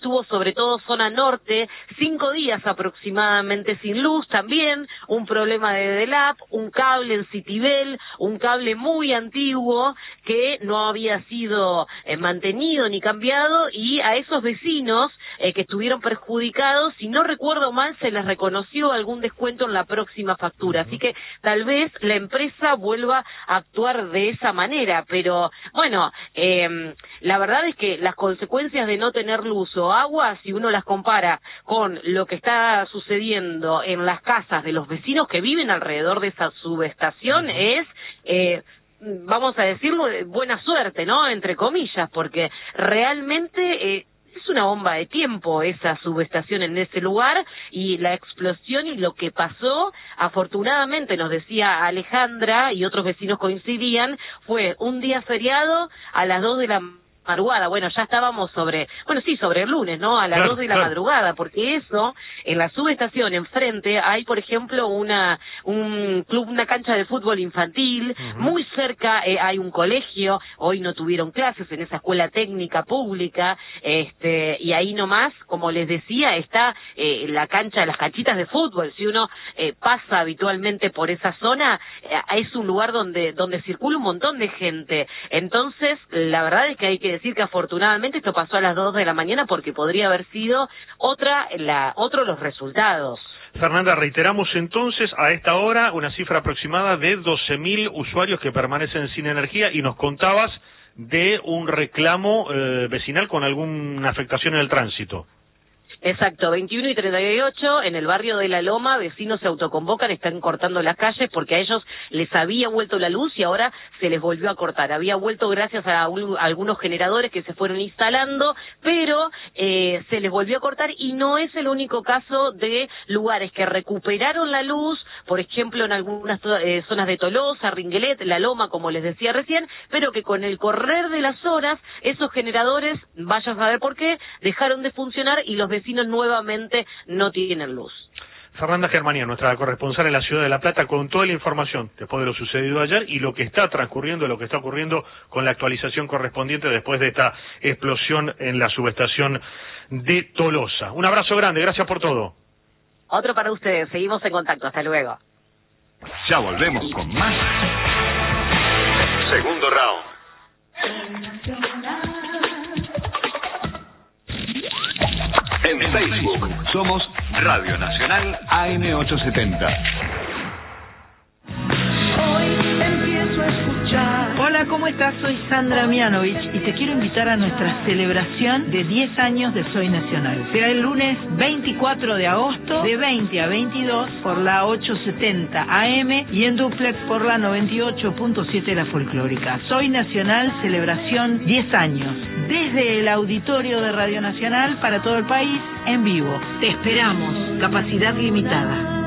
Estuvo sobre todo zona norte, 5 días aproximadamente sin luz, también un problema de DELAP, un cable en Citibel, un cable muy antiguo que no había sido mantenido ni cambiado, y a esos vecinos que estuvieron perjudicados, si no recuerdo mal, se les reconoció algún descuento en la próxima factura, así que tal vez la empresa vuelva a actuar de esa manera, pero bueno, la verdad es que las consecuencias de no tener luz o agua, si uno las compara con lo que está sucediendo en las casas de los vecinos que viven alrededor de esa subestación, es vamos a decirlo, buena suerte, ¿no? Entre comillas, porque realmente es una bomba de tiempo esa subestación en ese lugar, y la explosión y lo que pasó, afortunadamente nos decía Alejandra y otros vecinos coincidían, fue un día feriado a las 2 de la madrugada. Bueno, ya estábamos sobre el lunes, ¿no? A las 2 de la madrugada, porque eso, en la subestación enfrente hay, por ejemplo, un club, una cancha de fútbol infantil, muy cerca hay un colegio, hoy no tuvieron clases en esa escuela técnica pública, y ahí nomás, como les decía, está la cancha, las canchitas de fútbol. Si uno pasa habitualmente por esa zona, es un lugar donde circula un montón de gente. Entonces, la verdad es que hay que decir que afortunadamente esto pasó a las 2 de la mañana, porque podría haber sido otro los resultados. Fernanda, reiteramos entonces a esta hora una cifra aproximada de 12.000 usuarios que permanecen sin energía, y nos contabas de un reclamo vecinal con alguna afectación en el tránsito. Exacto, 21 y 38, en el barrio de La Loma, vecinos se autoconvocan, están cortando las calles porque a ellos les había vuelto la luz y ahora se les volvió a cortar. Había vuelto gracias a algunos generadores que se fueron instalando, pero se les volvió a cortar, y no es el único caso de lugares que recuperaron la luz, por ejemplo en algunas zonas de Tolosa, Ringuelet, La Loma, como les decía recién, pero que con el correr de las horas, esos generadores, vaya a saber por qué, dejaron de funcionar y los vecinos nuevamente no tienen luz. Fernanda Germania, nuestra corresponsal en la ciudad de La Plata, con toda la información después de lo sucedido ayer y lo que está transcurriendo, lo que está ocurriendo con la actualización correspondiente después de esta explosión en la subestación de Tolosa. Un abrazo grande, gracias por todo. Otro para ustedes, seguimos en contacto, hasta luego. Ya volvemos con más. Segundo round. En Facebook somos Radio Nacional AM870. Hoy empiezo a escuchar. Hola, ¿cómo estás? Soy Sandra Mianovich y te quiero invitar a nuestra celebración de 10 años de Soy Nacional. Será el lunes 24 de agosto de 20 a 22 por la 870 AM y en duplex por la 98.7 La Folclórica. Soy Nacional, celebración 10 años. Desde el auditorio de Radio Nacional para todo el país, en vivo. Te esperamos. Capacidad limitada.